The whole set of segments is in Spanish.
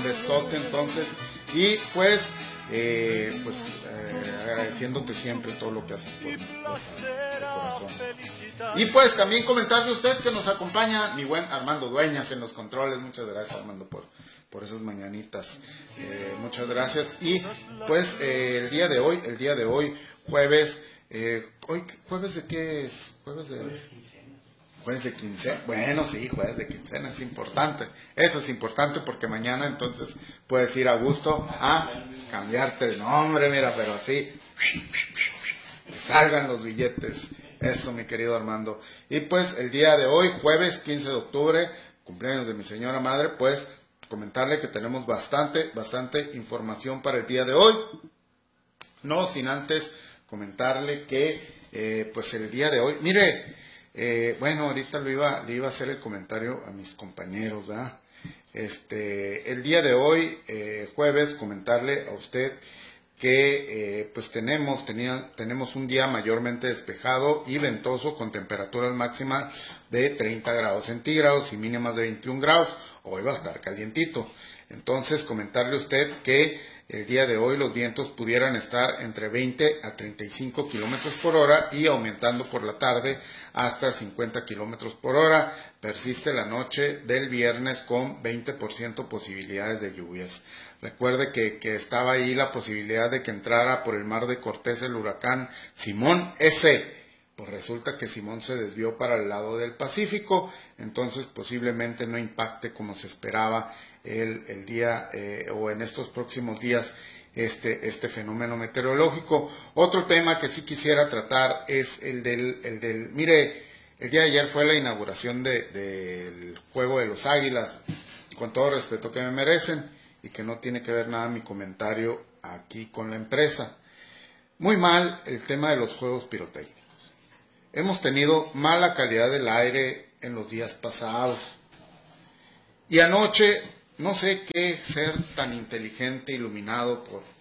besote entonces. Y pues, agradeciéndote siempre todo lo que haces por mí, de corazón. Y pues también comentarle a usted que nos acompaña mi buen Armando Dueñas en los controles. Muchas gracias, Armando, por esas mañanitas. Muchas gracias. Y pues el día de hoy, jueves, hoy, ¿jueves de qué es? Jueves de quincena. Bueno, sí, jueves de quincena es importante. Eso es importante porque mañana entonces puedes ir a gusto a cambiarte de nombre, mira, pero así que salgan los billetes. Eso, mi querido Armando. Y pues el día de hoy, jueves 15 de octubre, cumpleaños de mi señora madre, pues comentarle que tenemos bastante información para el día de hoy. No sin antes comentarle que pues el día de hoy, mire, bueno, ahorita le iba a hacer el comentario a mis compañeros, ¿verdad? El día de hoy, jueves, comentarle a usted que pues tenemos un día mayormente despejado y ventoso con temperaturas máximas de 30 grados centígrados y mínimas de 21 grados. Hoy va a estar calientito. Entonces, comentarle a usted que el día de hoy los vientos pudieran estar entre 20 a 35 kilómetros por hora y aumentando por la tarde hasta 50 kilómetros por hora. Persiste la noche del viernes con 20% posibilidades de lluvias. Recuerde que estaba ahí la posibilidad de que entrara por el mar de Cortés el huracán Simón S. Pues resulta que Simón se desvió para el lado del Pacífico, entonces posiblemente no impacte como se esperaba el día o en estos próximos días este fenómeno meteorológico. Otro tema que sí quisiera tratar es mire, el día de ayer fue la inauguración del Juego de los Águilas, con todo respeto que me merecen, y que no tiene que ver nada mi comentario aquí con la empresa. Muy mal el tema de los juegos pirotécnicos. Hemos tenido mala calidad del aire en los días pasados. Y anoche, no sé qué ser tan inteligente, iluminado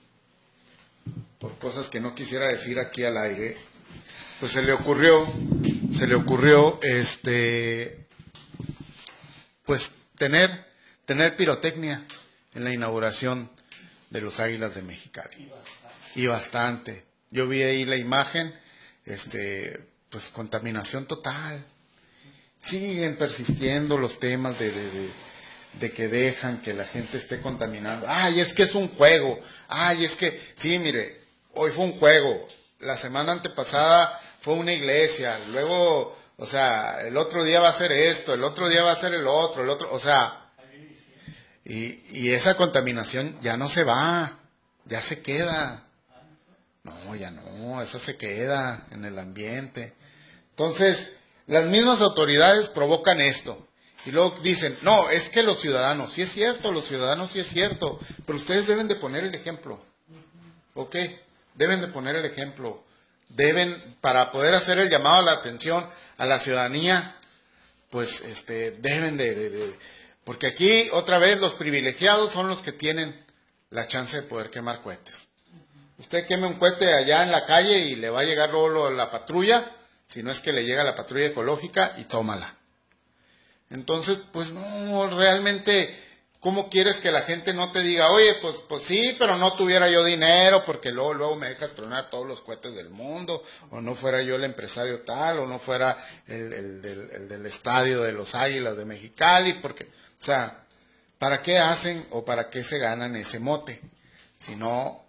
por cosas que no quisiera decir aquí al aire, pues se le ocurrió, pues tener pirotecnia en la inauguración de los Águilas de Mexicali. Y bastante. Yo vi ahí la imagen, pues contaminación total. Siguen persistiendo los temas de que dejan que la gente esté contaminando. Ay, es que es un juego. Ay, es que, sí, mire, hoy fue un juego. La semana antepasada fue una iglesia. Luego, o sea, el otro día va a ser esto, el otro día va a ser el otro, o sea, y esa contaminación ya no se va, ya se queda. No, ya no, esa se queda en el ambiente. Entonces, las mismas autoridades provocan esto. Y luego dicen, no, es que los ciudadanos, sí es cierto, los ciudadanos sí es cierto, pero ustedes deben de poner el ejemplo. ¿Ok? Deben de poner el ejemplo. Para poder hacer el llamado a la atención a la ciudadanía, pues deben porque aquí, otra vez, los privilegiados son los que tienen la chance de poder quemar cohetes. Usted queme un cohete allá en la calle y le va a llegar luego la patrulla, si no es que le llega la patrulla ecológica y tómala. Entonces, pues no, realmente, ¿cómo quieres que la gente no te diga, oye, pues sí, pero no tuviera yo dinero porque luego me dejas tronar todos los cohetes del mundo, o no fuera yo el empresario tal, o no fuera el del estadio de los Águilas de Mexicali, porque, o sea, ¿para qué hacen o para qué se ganan ese mote? Si no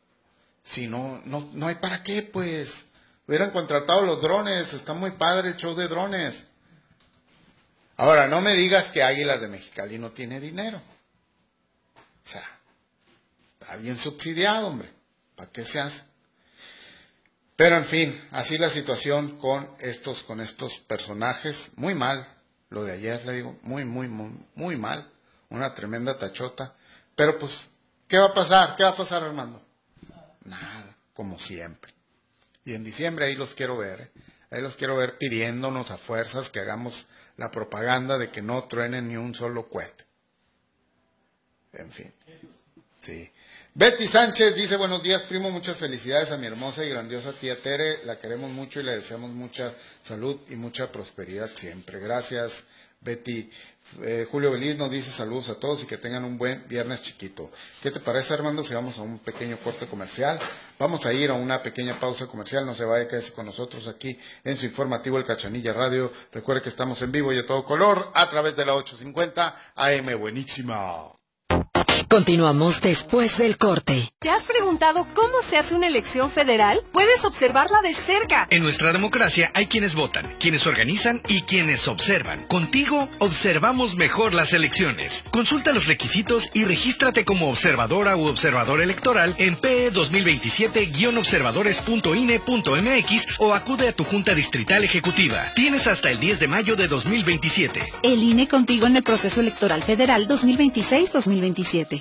hay para qué, pues. Hubieran contratado los drones, está muy padre el show de drones. Ahora, no me digas que Águilas de Mexicali no tiene dinero. O sea, está bien subsidiado, hombre. ¿Para qué se hace? Pero en fin, así la situación con estos personajes. Muy mal, lo de ayer, le digo, muy mal. Una tremenda tachota. Pero pues, ¿qué va a pasar? ¿Qué va a pasar, Armando? Nada, como siempre. Y en diciembre ahí los quiero ver, ¿eh? Ahí los quiero ver pidiéndonos a fuerzas que hagamos la propaganda de que no truenen ni un solo cohete. En fin, sí. Betty Sánchez dice, buenos días, primo, muchas felicidades a mi hermosa y grandiosa tía Tere, la queremos mucho y le deseamos mucha salud y mucha prosperidad siempre. Gracias, Betty. Julio Beliz nos dice saludos a todos y que tengan un buen viernes chiquito. ¿Qué te parece, Armando, si vamos a un pequeño corte comercial? Vamos a ir a una pequeña pausa comercial, no se vaya, quédese con nosotros aquí en su informativo El Cachanilla Radio. Recuerde que estamos en vivo y a todo color a través de la 850 AM. Buenísima. Continuamos después del corte. ¿Te has preguntado cómo se hace una elección federal? Puedes observarla de cerca. En nuestra democracia hay quienes votan, quienes organizan y quienes observan. Contigo observamos mejor las elecciones. Consulta los requisitos y regístrate como observadora u observador electoral en PE 2027-observadores.ine.mx o acude a tu Junta Distrital Ejecutiva. Tienes hasta el 10 de mayo de 2027. El INE contigo en el proceso electoral federal 2026-2027.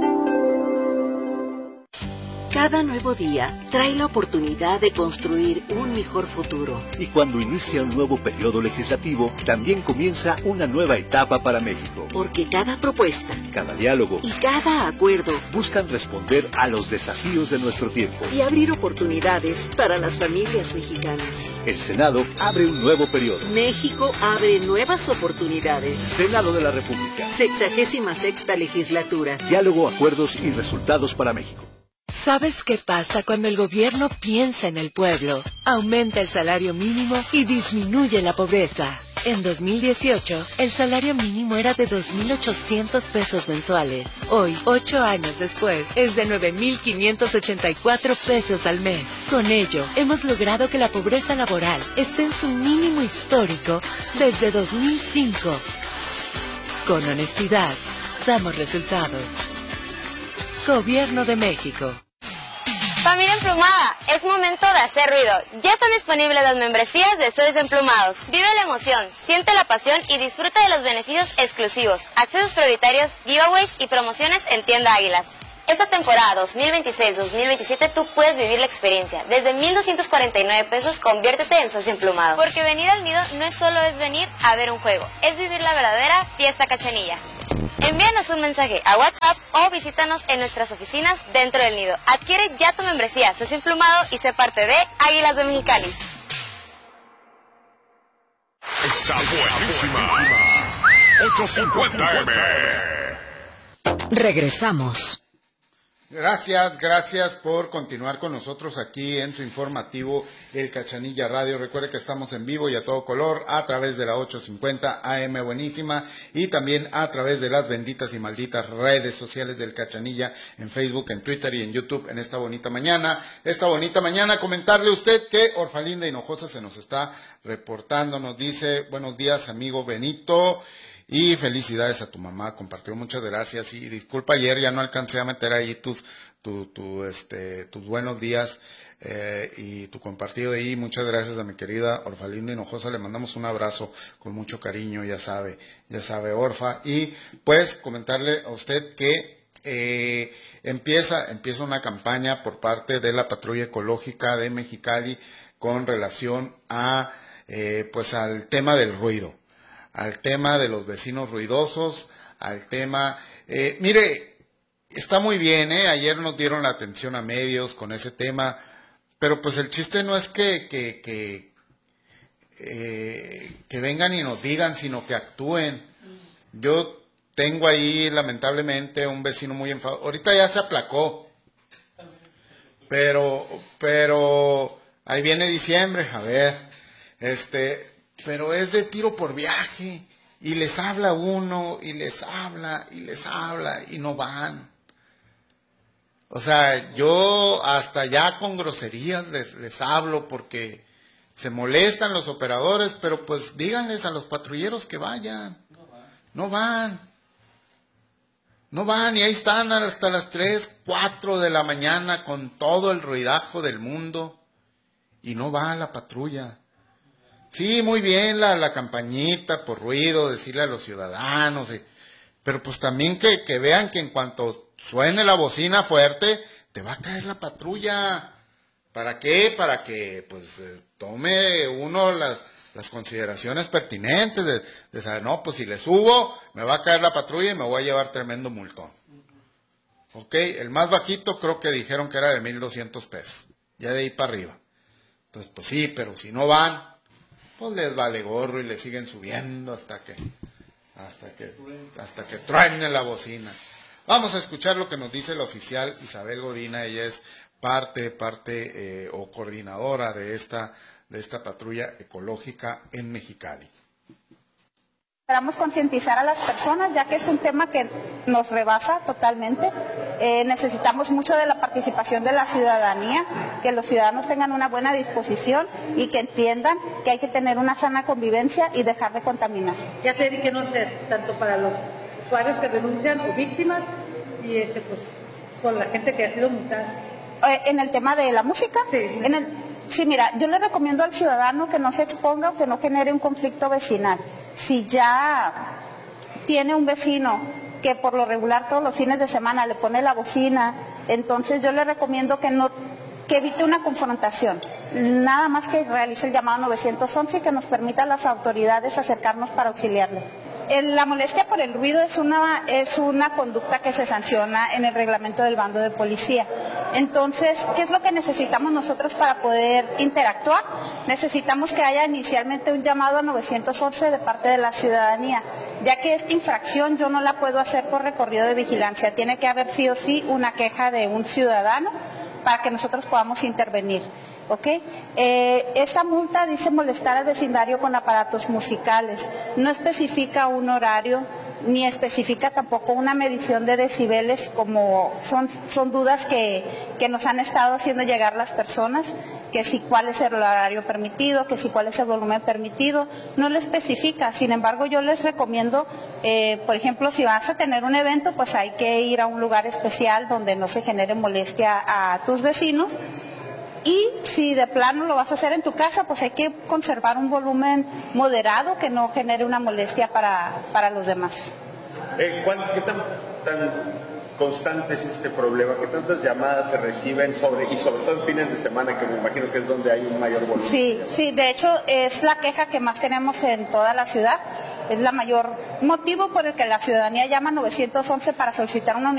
Cada nuevo día trae la oportunidad de construir un mejor futuro. Y cuando inicia un nuevo periodo legislativo, también comienza una nueva etapa para México. Porque cada propuesta, cada diálogo y cada acuerdo buscan responder a los desafíos de nuestro tiempo y abrir oportunidades para las familias mexicanas. El Senado abre un nuevo periodo. México abre nuevas oportunidades. Senado de la República. 66ª legislatura. Diálogo, acuerdos y resultados para México. ¿Sabes qué pasa cuando el gobierno piensa en el pueblo? Aumenta el salario mínimo y disminuye la pobreza. En 2018, el salario mínimo era de 2.800 pesos mensuales. Hoy, 8 años después, es de 9.584 pesos al mes. Con ello, hemos logrado que la pobreza laboral esté en su mínimo histórico desde 2005. Con honestidad, damos resultados. Gobierno de México. Familia Emplumada, es momento de hacer ruido. Ya están disponibles las membresías de Sois Emplumados. Vive la emoción, siente la pasión y disfruta de los beneficios exclusivos, accesos prioritarios, giveaways y promociones en Tienda Águilas. Esta temporada 2026-2027 tú puedes vivir la experiencia. Desde 1,249 pesos, conviértete en socio emplumado. Porque venir al nido no es solo venir a ver un juego, es vivir la verdadera fiesta cachanilla. Envíanos un mensaje a WhatsApp o visítanos en nuestras oficinas dentro del nido. Adquiere ya tu membresía socio emplumado y sé parte de Águilas de Mexicali. Está buenísima. 850M. Regresamos. Gracias por continuar con nosotros aquí en su informativo El Cachanilla Radio. Recuerde que estamos en vivo y a todo color a través de la 850 AM Buenísima y también a través de las benditas y malditas redes sociales del Cachanilla en Facebook, en Twitter y en YouTube en esta bonita mañana. Comentarle a usted que Orfalinda Hinojosa se nos está reportando, nos dice, buenos días amigo Benito. Y felicidades a tu mamá, compartió, muchas gracias. Y disculpa, ayer ya no alcancé a meter ahí tus buenos días y tu compartido ahí. Muchas gracias a mi querida Orfalinda Hinojosa, le mandamos un abrazo con mucho cariño, ya sabe, Orfa. Y pues comentarle a usted que empieza una campaña por parte de la Patrulla Ecológica de Mexicali con relación a pues al tema del ruido, al tema de los vecinos ruidosos, al tema... mire, está muy bien, ayer nos dieron la atención a medios con ese tema, pero pues el chiste no es que vengan y nos digan, sino que actúen. Yo tengo ahí, lamentablemente, un vecino muy enfadado. Ahorita ya se aplacó, pero ahí viene diciembre, a ver, pero es de tiro por viaje, y les habla uno, y les habla, y no van. O sea, yo hasta ya con groserías les hablo, porque se molestan los operadores, pero pues díganles a los patrulleros que vayan. No van, y ahí están hasta las 3, 4 de la mañana con todo el ruidajo del mundo, y no va la patrulla. Sí, muy bien la campañita por ruido, decirle a los ciudadanos, pero pues también que vean que en cuanto suene la bocina fuerte, te va a caer la patrulla. ¿Para qué? Para que pues tome uno las consideraciones pertinentes de saber, no, pues si le subo, me va a caer la patrulla y me voy a llevar tremendo multón. Ok, el más bajito creo que dijeron que era de 1,200 pesos, ya de ahí para arriba. Entonces, pues sí, pero si no van, pues les vale gorro y le siguen subiendo hasta que hasta que truene la bocina. Vamos a escuchar lo que nos dice la oficial Isabel Godina. Ella es parte o coordinadora de esta patrulla ecológica en Mexicali. Esperamos concientizar a las personas, ya que es un tema que nos rebasa totalmente. Necesitamos mucho de la participación de la ciudadanía, que los ciudadanos tengan una buena disposición y que entiendan que hay que tener una sana convivencia y dejar de contaminar. ¿Qué hacer y qué no hacer? Tanto para los usuarios que denuncian o víctimas y pues con la gente que ha sido multada. En el tema de la música, sí, mira, yo le recomiendo al ciudadano que no se exponga o que no genere un conflicto vecinal. Si ya tiene un vecino que por lo regular todos los fines de semana le pone la bocina, entonces yo le recomiendo que evite una confrontación, nada más que realice el llamado 911 y que nos permita a las autoridades acercarnos para auxiliarle. La molestia por el ruido es una conducta que se sanciona en el reglamento del bando de policía. Entonces, ¿qué es lo que necesitamos nosotros para poder interactuar? Necesitamos que haya inicialmente un llamado a 911 de parte de la ciudadanía, ya que esta infracción yo no la puedo hacer por recorrido de vigilancia. Tiene que haber sí o sí una queja de un ciudadano para que nosotros podamos intervenir. ¿Ok? Esta multa dice molestar al vecindario con aparatos musicales. No especifica un horario, ni especifica tampoco una medición de decibeles, como son dudas que nos han estado haciendo llegar las personas, que si cuál es el horario permitido, que si cuál es el volumen permitido, no lo especifica. Sin embargo, yo les recomiendo, por ejemplo, si vas a tener un evento, pues hay que ir a un lugar especial donde no se genere molestia a tus vecinos. Y si de plano lo vas a hacer en tu casa, pues hay que conservar un volumen moderado que no genere una molestia para los demás. ¿Qué tan constante es este problema? ¿Qué tantas llamadas se reciben sobre todo en fines de semana, que me imagino que es donde hay un mayor volumen? Sí, de hecho es la queja que más tenemos en toda la ciudad. Es la mayor motivo por el que la ciudadanía llama 911 para solicitar una